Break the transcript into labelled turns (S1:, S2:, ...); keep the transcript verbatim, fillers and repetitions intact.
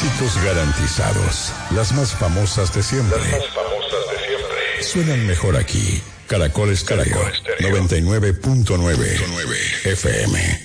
S1: Éxitos garantizados. Las más famosas de siempre.
S2: Las más famosas de siempre.
S1: Suenan mejor aquí. Caracol Estéreo. noventa y nueve punto nueve F M.